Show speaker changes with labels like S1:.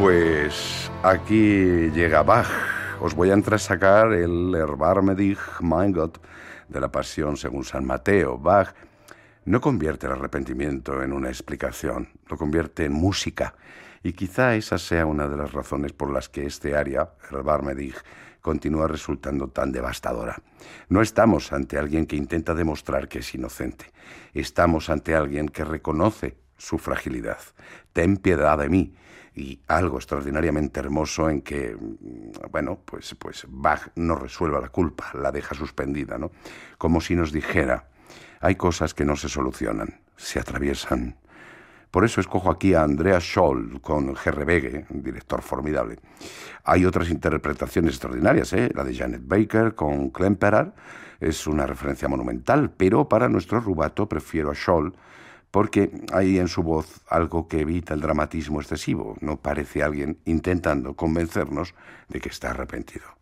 S1: Pues aquí llega Bach. Os voy a entresacar el Erbarme dich, mein Gott, de la Pasión según San Mateo. Bach no convierte el arrepentimiento en una explicación, lo convierte en música. Y quizá esa sea una de las razones por las que este aria, Erbarme dich, continúa resultando tan devastadora. No estamos ante alguien que intenta demostrar que es inocente. Estamos ante alguien que reconoce su fragilidad. Ten piedad de mí. Y algo extraordinariamente hermoso en que, pues Bach no resuelva la culpa, la deja suspendida, ¿no? Como si nos dijera, hay cosas que no se solucionan, se atraviesan. Por eso escojo aquí a Andreas Scholl con G.R. Bege, un director formidable. Hay otras interpretaciones extraordinarias, la de Janet Baker con Klemperer es una referencia monumental, pero para nuestro rubato prefiero a Scholl porque hay en su voz algo que evita el dramatismo excesivo. No parece alguien intentando convencernos de que está arrepentido.